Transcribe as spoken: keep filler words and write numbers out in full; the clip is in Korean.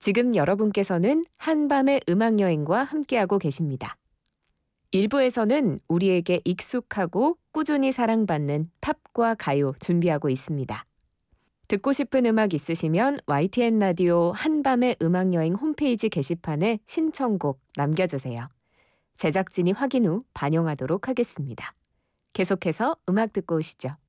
지금 여러분께서는 한밤의 음악여행과 함께하고 계십니다. 일 부에서는 우리에게 익숙하고 꾸준히 사랑받는 팝과 가요 준비하고 있습니다. 듣고 싶은 음악 있으시면 와이티엔 라디오 한밤의 음악여행 홈페이지 게시판에 신청곡 남겨주세요. 제작진이 확인 후 반영하도록 하겠습니다. 계속해서 음악 듣고 오시죠.